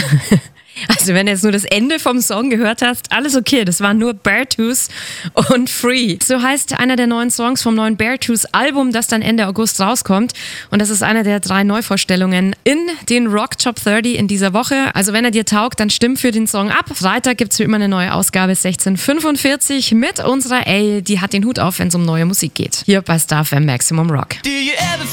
Also wenn du jetzt nur das Ende vom Song gehört hast, alles okay, das waren nur Beartooth und Free. So heißt einer der neuen Songs vom neuen Beartooth-Album, das dann Ende August rauskommt. Und das ist eine der 3 Neuvorstellungen in den Rock Top 30 in dieser Woche. Also wenn er dir taugt, dann stimm für den Song ab. Freitag gibt es wie immer eine neue Ausgabe 16:45 mit unserer Elle, die hat den Hut auf, wenn es um neue Musik geht. Hier bei Star FM Maximum Rock.